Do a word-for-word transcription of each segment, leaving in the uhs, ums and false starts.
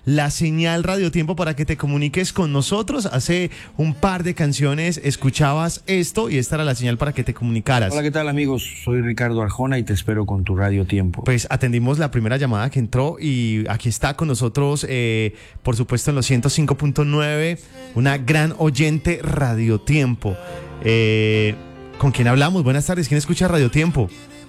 la señal Radio Tiempo para que te comuniques con nosotros. Hace un par de canciones escuchabas esto y esta era la señal para que te comunicaras. Hola, ¿qué tal, amigos? Soy Ricardo Arjona y te espero con tu Radio Tiempo. Pues atendimos la primera llamada que entró y aquí está con nosotros, eh, por supuesto en los ciento cinco punto nueve, una gran oyente Radio Tiempo. Eh, ¿Con quién hablamos? Buenas tardes, ¿quién escucha Radio Tiempo?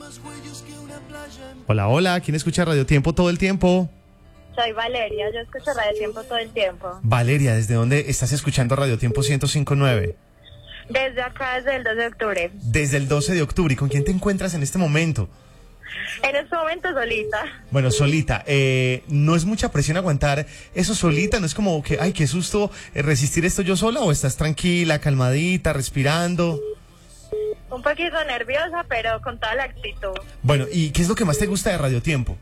Hola, hola, ¿quién escucha Radio Tiempo todo el tiempo? Soy Valeria, yo escucho Radio Tiempo todo el tiempo. Valeria, ¿desde dónde estás escuchando Radio Tiempo ciento cinco punto nueve? Desde acá, desde el doce de octubre. Desde el doce de octubre. ¿Y con quién te encuentras en este momento? En este momento solita. Bueno, solita. Eh, ¿no es mucha presión aguantar eso solita? ¿No es como que, ay, qué susto eh, resistir esto yo sola? ¿O estás tranquila, calmadita, respirando? Un poquito nerviosa, pero con toda la actitud. Bueno, ¿y qué es lo que más te gusta de Radio Tiempo?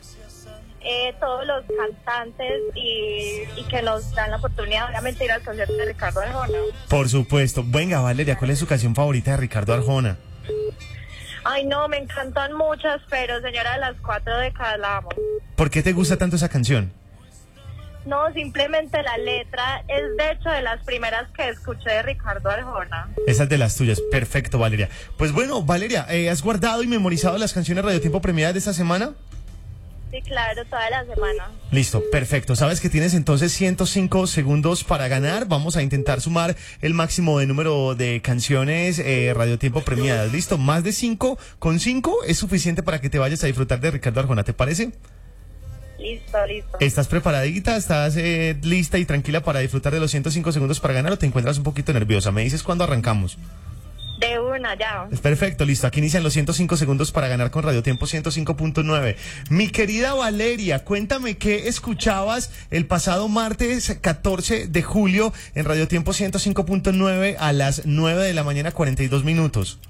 Eh, todos los cantantes y, y que nos dan la oportunidad, obviamente, de ir al concierto de Ricardo Arjona. Por supuesto. Venga, Valeria, ¿cuál es su canción favorita de Ricardo Arjona? Ay, no, me encantan muchas, pero Señora de las Cuatro Décadas la amo. ¿Por qué te gusta tanto esa canción? No, simplemente la letra es de hecho de las primeras que escuché de Ricardo Arjona. Esa es de las tuyas. Perfecto, Valeria. Pues bueno, Valeria, eh, ¿has guardado y memorizado las canciones Radio Tiempo premiadas de esta semana? Sí, claro, toda la semana. Listo, perfecto. Sabes que tienes entonces ciento cinco segundos para ganar. Vamos a intentar sumar el máximo de número de canciones eh, Radio Tiempo premiadas. Listo, más de cinco. Con cinco es suficiente para que te vayas a disfrutar de Ricardo Arjona, ¿te parece? Listo, listo. ¿Estás preparadita? ¿Estás eh, lista y tranquila para disfrutar de los ciento cinco segundos para ganar o te encuentras un poquito nerviosa? Me dices cuándo arrancamos. De una, ya. Perfecto, listo. Aquí inician los ciento cinco segundos para ganar con Radio Tiempo ciento cinco punto nueve. Mi querida Valeria, cuéntame qué escuchabas el pasado martes catorce de julio en Radio Tiempo ciento cinco punto nueve a las nueve de la mañana, cuarenta y dos minutos.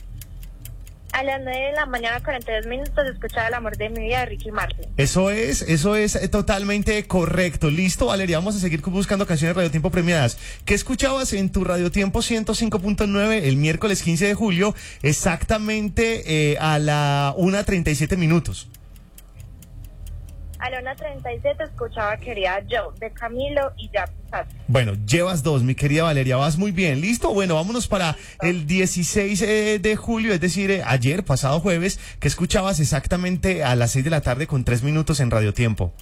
A las nueve de la mañana, cuarenta y dos minutos, escuchaba El amor de mi vida de Ricky Martin. Eso es, eso es eh, totalmente correcto. Listo, Valeria, vamos a seguir buscando canciones de Radio Tiempo premiadas. ¿Qué escuchabas en tu Radio Tiempo ciento cinco punto nueve el miércoles quince de julio, exactamente eh, a la una treinta y siete minutos? A la una treinta y siete escuchaba Querida Yo, de Camilo y ya Pisato. Bueno, llevas dos, mi querida Valeria, vas muy bien. ¿Listo? Bueno, vámonos para el dieciséis eh, de julio, es decir, eh, ayer, pasado jueves, que escuchabas exactamente a las seis de la tarde con tres minutos en Radio Tiempo.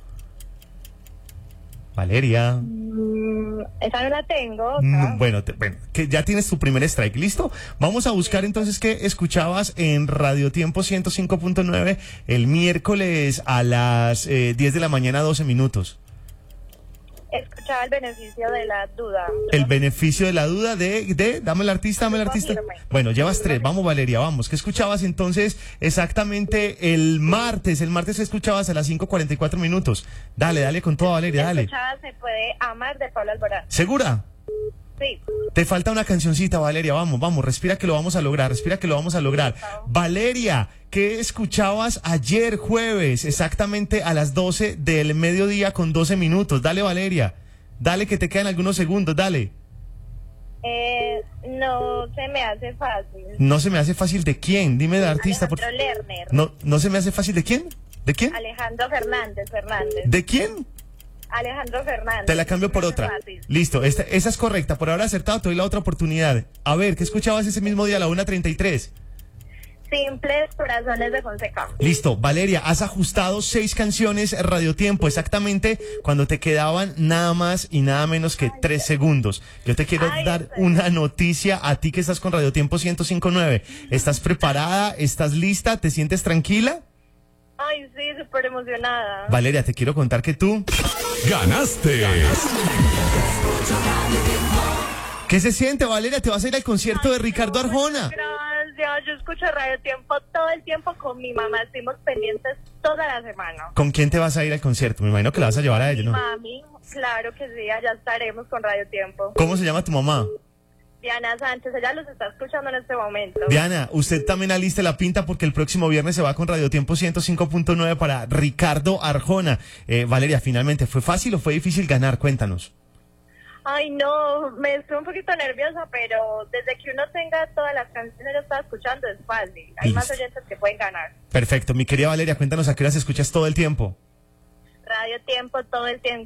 Valeria. Mm, esa no la tengo. Mm, bueno, te, bueno, que ya tienes tu primer strike, ¿listo? Vamos a buscar entonces qué escuchabas en Radio Tiempo ciento cinco punto nueve el miércoles a las eh, diez de la mañana, doce minutos. Escuchaba El beneficio de la duda. El beneficio de la duda de, de, dame el artista, dame el artista. Bueno, llevas tres, vamos Valeria, vamos. ¿Qué escuchabas entonces exactamente el martes? El martes escuchabas a las cinco cuarenta y cuatro minutos. Dale, dale con toda Valeria, dale. Escuchaba Se puede amar de Pablo Alborán. ¿Segura? Sí. Te falta una cancioncita, Valeria, vamos, vamos, respira que lo vamos a lograr, respira que lo vamos a lograr. Valeria, ¿qué escuchabas ayer jueves, exactamente a las doce del mediodía con doce minutos? Dale, Valeria, dale que te quedan algunos segundos, dale. Eh, no se me hace fácil. No se me hace fácil, ¿de quién? Dime el artista. Alejandro Por... Lerner. No, no se me hace fácil, ¿de quién? ¿De quién? Alejandro Fernández, Fernández. ¿De quién? Alejandro Fernández. Te la cambio por otra. Listo, esta, esa es correcta. Por ahora acertado, te doy la otra oportunidad. A ver, ¿qué escuchabas ese mismo día a la una treinta y tres? Simples corazones de Fonseca. Listo, Valeria, has ajustado seis canciones Radio Tiempo, exactamente cuando te quedaban nada más y nada menos que Ay, tres segundos. Yo te quiero Ay, dar una noticia a ti que estás con Radio Tiempo ciento cinco punto nueve. ¿Estás preparada? ¿Estás lista? ¿Te sientes tranquila? Ay, sí, súper emocionada. Valeria, te quiero contar que tú... ¡Ganaste! ¿Qué se siente, Valeria? Te vas a ir al concierto Ay, de Ricardo Arjona. Gracias, yo escucho Radio Tiempo todo el tiempo con mi mamá. Estuvimos pendientes toda la semana. ¿Con quién te vas a ir al concierto? Me imagino que la vas a llevar a ella, ¿no? Mami, claro que sí, allá estaremos con Radio Tiempo. ¿Cómo se llama tu mamá? Diana Sánchez, ella los está escuchando en este momento. Diana, usted también aliste la pinta porque el próximo viernes se va con Radio Tiempo ciento cinco punto nueve para Ricardo Arjona. Eh, Valeria, finalmente, ¿fue fácil o fue difícil ganar? Cuéntanos. Ay, no, me estoy un poquito nerviosa, pero desde que uno tenga todas las canciones que está escuchando es fácil. Hay Listo. más oyentes que pueden ganar. Perfecto, mi querida Valeria, cuéntanos a qué horas escuchas todo el tiempo. Radio Tiempo todo el tiempo.